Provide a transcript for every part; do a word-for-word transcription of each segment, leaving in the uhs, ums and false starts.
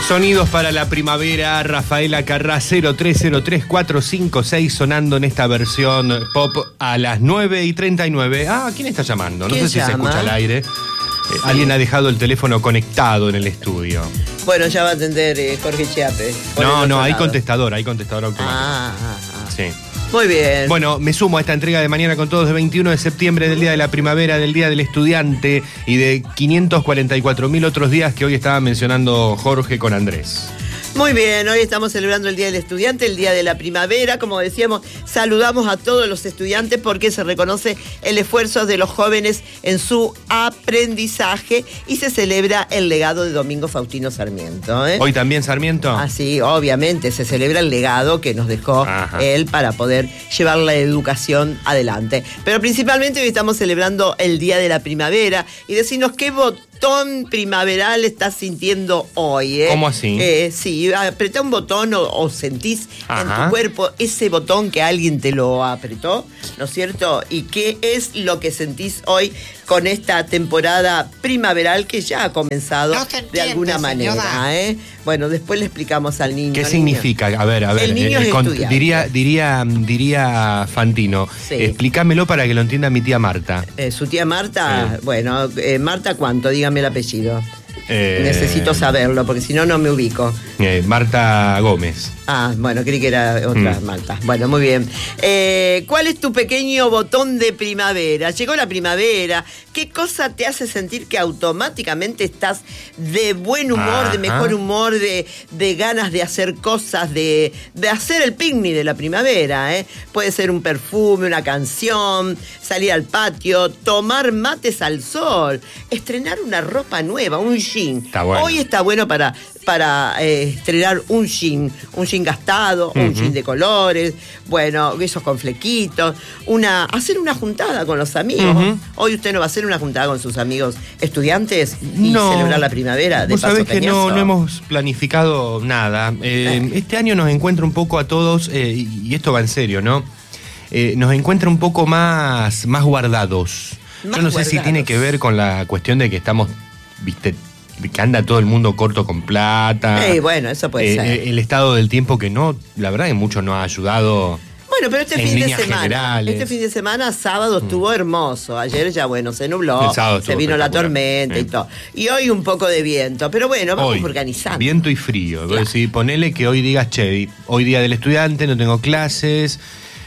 Sonidos para la primavera, Rafaela Carrá, cero tres cero tres cuatro cinco seis, sonando en esta versión pop a las nueve y treinta y nueve. Ah, ¿quién está llamando? No sé si llama? se escucha al aire. Eh, sí. Alguien ha dejado el teléfono conectado en el estudio. Bueno, ya va a atender eh, Jorge Chiape. No, no, hay contestador, hay contestador automático. Ah, ah, ah. Sí. Muy bien. Bueno, me sumo a esta entrega de Mañana con Todos de veintiuno de septiembre, del Día de la Primavera, del Día del Estudiante y de quinientos cuarenta y cuatro mil otros días que hoy estaba mencionando Jorge con Andrés. Muy bien, hoy estamos celebrando el Día del Estudiante, el Día de la Primavera. Como decíamos, saludamos a todos los estudiantes porque se reconoce el esfuerzo de los jóvenes en su aprendizaje y se celebra el legado de Domingo Faustino Sarmiento, ¿eh? ¿Hoy también Sarmiento? Ah, sí, obviamente, se celebra el legado que nos dejó Ajá. él para poder llevar la educación adelante. Pero principalmente hoy estamos celebrando el Día de la Primavera y decirnos qué botón primaveral estás sintiendo hoy, ¿eh? ¿Cómo así? Eh, sí, apretá un botón o, o sentís Ajá. en tu cuerpo ese botón que alguien te lo apretó, ¿no es cierto? ¿Y qué es lo que sentís hoy con esta temporada primaveral que ya ha comenzado no entiende, de alguna manera, ¿eh? Bueno, después le explicamos al niño. ¿Qué niño. significa? A ver, a ver. El niño eh, es con, estudiante. diría, diría, diría Fantino, sí. explícamelo para que lo entienda mi tía Marta. Eh, ¿Su tía Marta? Sí. Bueno, eh, Marta, ¿cuánto? Dígame el apellido. Eh, Necesito saberlo, porque si no, no me ubico. Eh, Marta Gómez. Ah, bueno, creí que era otra mm. Marta. Bueno, muy bien. Eh, ¿Cuál es tu pequeño botón de primavera? Llegó la primavera. ¿Qué cosa te hace sentir que automáticamente estás de buen humor, Ajá. de mejor humor, de, de ganas de hacer cosas, de, de hacer el picnic de la primavera? ¿eh? Puede ser un perfume, una canción, salir al patio, tomar mates al sol, estrenar una ropa nueva, un jean. Está bueno. Hoy está bueno para... para eh, estrenar un jean, un jean gastado, uh-huh. un jean de colores, bueno, esos con flequitos, una, hacer una juntada con los amigos. Uh-huh. Hoy usted no va a hacer una juntada con sus amigos estudiantes y no. celebrar la primavera de Vos paso sabés que cañazo. no, no hemos planificado nada. Eh, eh. Este año nos encuentra un poco a todos, eh, y esto va en serio, ¿no? Eh, nos encuentra un poco más, más guardados. Más Yo no guardados. sé si tiene que ver con la cuestión de que estamos, viste, que anda todo el mundo corto con plata. Sí, bueno, eso puede eh, ser. El estado del tiempo que no, la verdad que mucho no ha ayudado. Bueno, pero este en fin de semana, generales. este fin de semana, sábado estuvo mm. hermoso. Ayer ya, bueno, se nubló, se vino la tormenta eh. y todo. Y hoy un poco de viento, pero bueno, vamos hoy, organizando. Viento y frío. Claro. Decir, ponele que hoy digas, che, hoy día del estudiante, no tengo clases.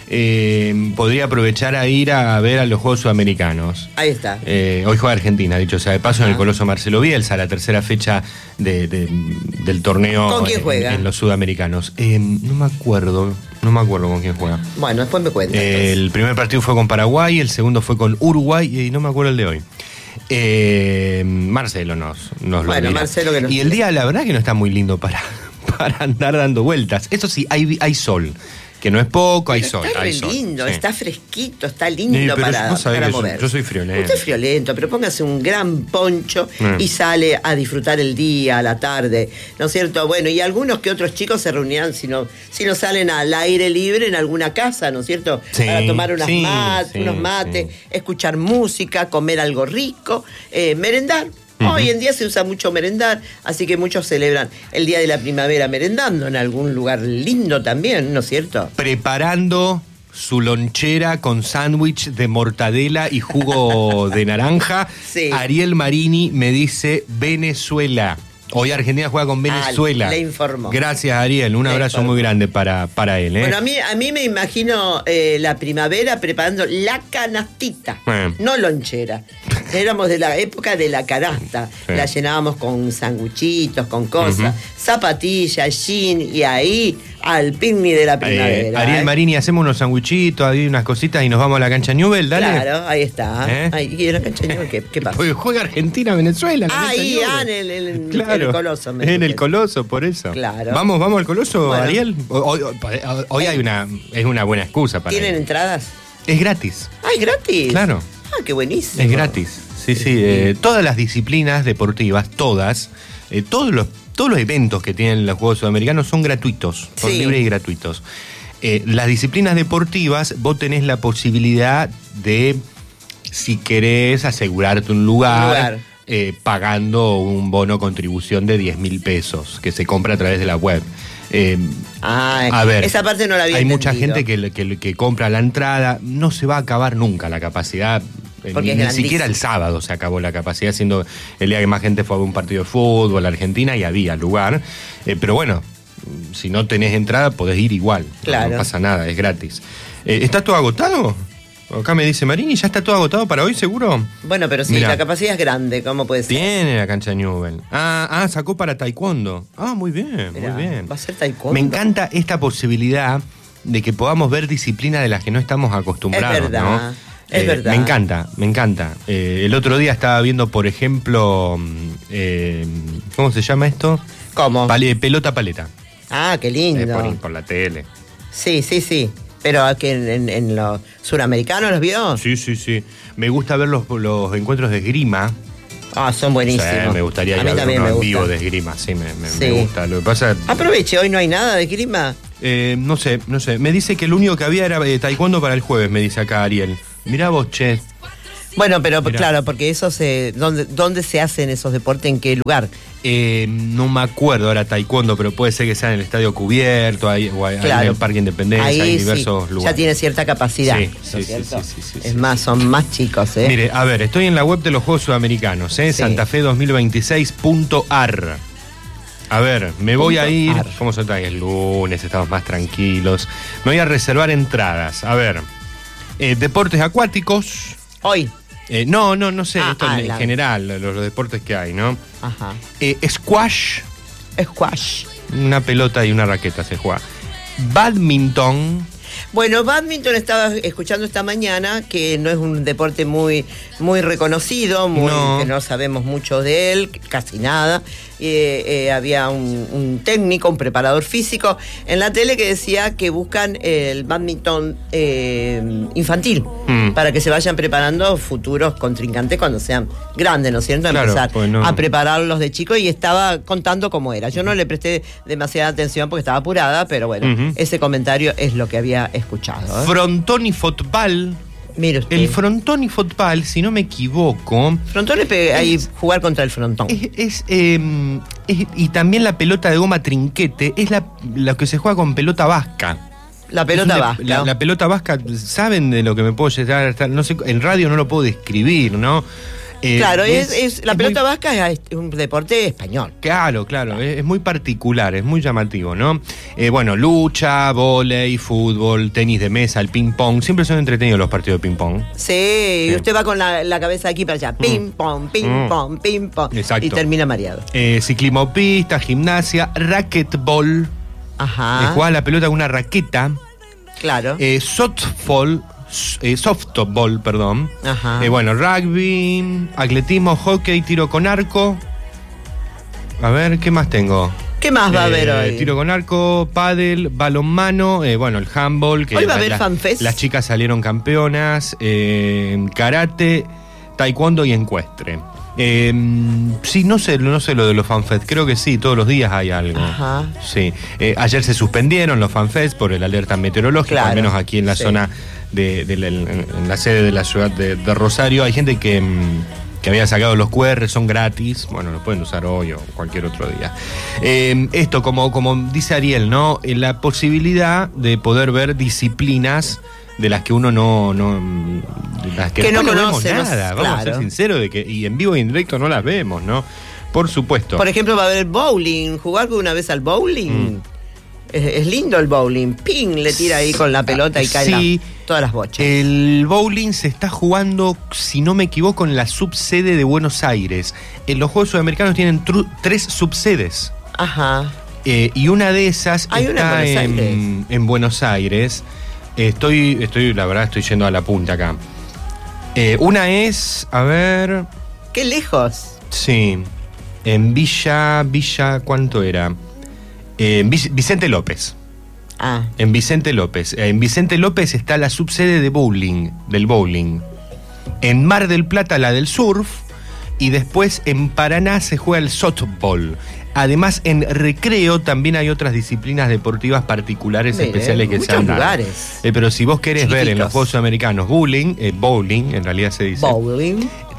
Eh, podría aprovechar a ir a ver a los Juegos Sudamericanos. Ahí está. Eh, hoy juega Argentina, dicho sea de paso, ah. en el Coloso Marcelo Bielsa, la tercera fecha de, de, del torneo. ¿Con quién en, juega? En los Sudamericanos. Eh, no me acuerdo, no me acuerdo con quién juega. Bueno, después me cuentas. Eh, el primer partido fue con Paraguay, el segundo fue con Uruguay y no me acuerdo el de hoy. Eh, Marcelo nos, nos bueno, lo dirá. Marcelo que nos Y el día, la verdad que no está muy lindo para, para andar dando vueltas. Eso sí, hay, hay sol. Que no es poco, hay sol. Está hay re sol, lindo, sí. está fresquito, está lindo sí, para, para mover. Yo, yo soy friolento. Usted es friolento, pero póngase un gran poncho mm. y sale a disfrutar el día, a la tarde, ¿no es cierto? Bueno, y algunos que otros chicos se reunían, si no, si no salen al aire libre en alguna casa, ¿no es cierto? Sí, para tomar unas sí, mat, sí, unos mates, sí. escuchar música, comer algo rico, eh, merendar. Uh-huh. Hoy en día se usa mucho merendar, así que muchos celebran el Día de la Primavera merendando en algún lugar lindo también, ¿no es cierto? Preparando su lonchera con sándwich de mortadela y jugo de naranja. Sí. Ariel Marini me dice Venezuela. Hoy Argentina juega con Venezuela. Ah, le informó. Gracias, Ariel. Un le abrazo informó. muy grande para, para él. ¿eh? Bueno, a mí, a mí me imagino eh, la primavera preparando la canastita, eh. no lonchera. Éramos de la época de la canasta. Sí. La llenábamos con sanguchitos, con cosas, uh-huh. zapatillas, jean, y ahí al picnic de la primavera. Eh, Ariel ¿eh? Marini, hacemos unos sanguchitos, ahí unas cositas y nos vamos a la cancha Newell, dale. Claro, ahí está. ¿Eh? Ahí, ¿y en la cancha Newell qué, qué pasa? Porque juega Argentina-Venezuela. Ah, ahí, ah, en el, el, el, claro, el Coloso. Me en el Coloso, por eso. Claro. Vamos, vamos al Coloso, bueno. Ariel. Hoy, hoy, hoy hay una, es una buena excusa para ¿Tienen él. entradas? Es gratis. Ah, ¿es gratis? Claro. Ah, qué buenísimo. Es gratis. Sí, sí. Eh, todas las disciplinas deportivas, todas, eh, todos los todos los eventos que tienen los Juegos Sudamericanos son gratuitos, son sí. libres y gratuitos. Eh, las disciplinas deportivas, vos tenés la posibilidad de, si querés, asegurarte un lugar. Un lugar. eh, pagando un bono contribución de diez mil pesos que se compra a través de la web. Eh, ah, a ver, esa parte no la había hay entendido. mucha gente que, que, que compra la entrada, no se va a acabar nunca la capacidad. Porque ni, es ni siquiera el sábado se acabó la capacidad, siendo el día que más gente fue a ver un partido de fútbol, Argentina, y había lugar. Eh, pero bueno, si no tenés entrada, podés ir igual. Claro. No, no pasa nada, es gratis. Eh, ¿Está todo agotado? Acá me dice Marini, ¿ya está todo agotado para hoy, seguro? Bueno, pero sí, Mirá. La capacidad es grande, ¿cómo puede ser? Tiene la cancha de Newell. Ah, ah, sacó para taekwondo. Ah, muy bien, Mirá, muy bien. ¿va a ser taekwondo? Me encanta esta posibilidad de que podamos ver disciplinas de las que no estamos acostumbrados. Es verdad, ¿no? es Eh, verdad. Me encanta, me encanta. Eh, el otro día estaba viendo, por ejemplo, eh, ¿cómo se llama esto? ¿Cómo? Pale- pelota paleta. Ah, qué lindo. Eh, por, por la tele. Sí, sí, sí. Pero aquí en, en, en los suramericanos los vio. Sí, sí, sí. Me gusta ver los, los encuentros de esgrima. Ah, son buenísimos. Sí, me gustaría ir a mí a ver también uno me en gusta. vivo de esgrima. Sí, me, me, Sí. me gusta. Lo que pasa... Aproveche, hoy no hay nada de esgrima. Eh, no sé, no sé. Me dice que lo único que había era eh, taekwondo para el jueves, me dice acá Ariel. Mirá vos, che. Bueno, pero Mirá. claro, porque eso se, ¿dónde, ¿dónde se hacen esos deportes? ¿En qué lugar? Eh, no me acuerdo ahora taekwondo, pero puede ser que sea en el estadio cubierto, ahí, o ahí Claro. en el Parque Independencia, Ahí hay sí, diversos ya lugares. tiene cierta capacidad. Sí, ¿no sí, es sí, cierto? sí, sí, sí, Es sí, más, sí. son más chicos, ¿eh? Mire, a ver, estoy en la web de los Juegos Sudamericanos, ¿eh? Sí. Santa Fe dos mil veintiséis punto a r. A ver, me voy a Punto ir. ar. ¿Cómo se está? Es lunes, estamos más tranquilos. Me voy a reservar entradas. A ver, eh, deportes acuáticos. Hoy. Eh, no, no, no sé, Ah, esto ah, en la- general, los, los deportes que hay, ¿no? Ajá. Eh, squash, Squash. una pelota y una raqueta se juega. Badminton. Bueno, badminton estaba escuchando esta mañana, que no es un deporte muy, muy reconocido, muy, No. que no sabemos mucho de él, casi nada. Eh, eh, había un, un técnico, un preparador físico en la tele que decía que buscan el badminton eh, infantil, Mm. para que se vayan preparando futuros contrincantes cuando sean grandes, ¿no es cierto? Claro, Empezar pues no. a prepararlos de chicos, y estaba contando cómo era. Yo no le presté demasiada atención porque estaba apurada, pero bueno, Ujú. ese comentario es lo que había escuchado. ¿eh? Frontón y fútbol. Mire usted. El frontón y fútbol, si no me equivoco, frontón es pe- ahí jugar contra el frontón. es, es, eh, es- y también la pelota de goma trinquete es la, la que se juega con pelota vasca. La pelota Es un de- vasca. La, la pelota vasca, ¿saben de lo que me puedo llegar a estar? No sé, en radio no lo puedo describir, ¿no? Eh, Claro, es, es- la es pelota muy- vasca es un deporte español. Claro, claro, es, es muy particular, es muy llamativo, ¿no? Eh, bueno, lucha, vóley, fútbol, tenis de mesa, el ping-pong, siempre son entretenidos los partidos de ping-pong. Sí, y Sí. usted va con la, la cabeza de aquí para allá. Ping, pong, ping, Mm. pong, ping, pong. Exacto. Y termina mareado. Eh, ciclismo pista, gimnasia, racquetball, Ajá. eh, jugar la pelota con una raqueta, Claro. eh, softball, eh, softball, perdón. Ajá. Eh, bueno, rugby, atletismo, hockey, tiro con arco. A ver, ¿qué más tengo? ¿Qué más va a haber Eh, hoy? Tiro con arco, pádel, balonmano, eh, bueno, el handball. Que Hoy va a la- haber la- fanfest. Las chicas salieron campeonas, eh, karate, taekwondo y encuestre. Eh, sí, no sé, no sé lo de los fanfest, creo que sí, todos los días hay algo. Ajá. Sí, Eh, ayer se suspendieron los fanfest por el alerta meteorológico, Claro, al menos aquí en la sí. zona de, de la, en en la sede de la ciudad de, de Rosario. Hay gente que, mm, que había sacado los Q R, son gratis, bueno, los pueden usar hoy o cualquier otro día. Eh, esto, como, como dice Ariel, ¿no? Eh, la posibilidad de poder ver disciplinas de las que uno no, no de las que, Que no después conoce, no vemos sé, nada, vamos a ser claro. sinceros de que y en vivo y en directo no las vemos, ¿no? Por supuesto. Por ejemplo, va a haber bowling. ¿Jugar una vez al bowling? Mm. Es, es lindo el bowling. Ping, le tira ahí con la pelota y caen Sí. la- todas las bochas. El bowling se está jugando, si no me equivoco, en la subsede de Buenos Aires. En los Juegos Sudamericanos tienen tru- tres subsedes. Ajá. Eh, y una de esas Hay una está en Buenos en, Aires. en Buenos Aires. Estoy, estoy, la verdad, estoy yendo a la punta acá. Eh, una es, a ver, Qué lejos. sí, en Villa, Villa, ¿cuánto era? Eh, en Vic- Vicente López. Ah. En Vicente López. En Vicente López está la subsede de bowling, del bowling. En Mar del Plata la del surf. Y después en Paraná se juega el softball. Además, en recreo también hay otras disciplinas deportivas particulares Mire, especiales que se muchos han dado. lugares. Eh, pero si vos querés ver en los Chiquititos. Juegos Sudamericanos bowling, eh, bowling, en realidad se dice. Bowling.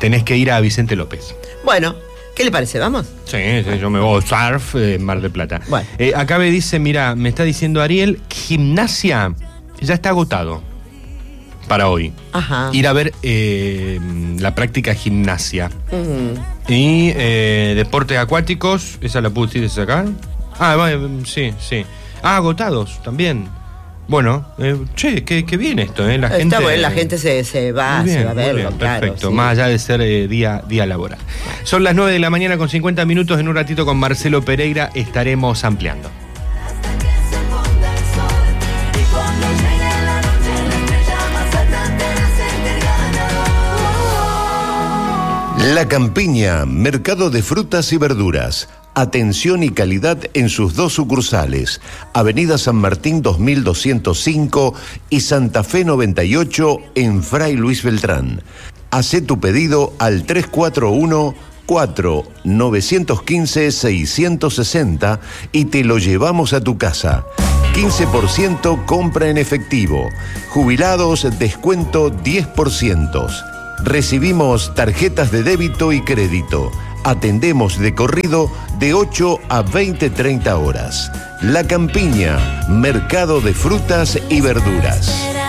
tenés que ir a Vicente López. Bueno, ¿qué le parece? ¿Vamos? Sí, sí, yo me voy surf en eh, Mar del Plata. Bueno. Eh, acá me dice, mira, me está diciendo Ariel, gimnasia ya está agotado para hoy. Ajá. Ir a ver eh, la práctica gimnasia. Uh-huh. Y eh, deportes acuáticos, ¿esa la pude sacar? Ah, bueno, sí, sí. Ah, agotados también. Bueno, eh, che, qué, qué bien esto, ¿eh? La Está gente, bueno, la gente se, se va, bien, se va a verlo, bien, claro. perfecto, Sí. más allá de ser eh, día, día laboral. Son las nueve de la mañana con cincuenta minutos, en un ratito con Marcelo Pereira estaremos ampliando. La Campiña, mercado de frutas y verduras. Atención y calidad en sus dos sucursales, Avenida San Martín dos mil doscientos cinco y Santa Fe noventa y ocho en Fray Luis Beltrán. Hacé tu pedido al tres cuatro uno, cuatro nueve uno cinco, seis seis cero y te lo llevamos a tu casa. quince por ciento compra en efectivo. Jubilados, descuento diez por ciento. Recibimos tarjetas de débito y crédito. Atendemos de corrido de ocho a veinte treinta horas. La Campiña, mercado de frutas y verduras.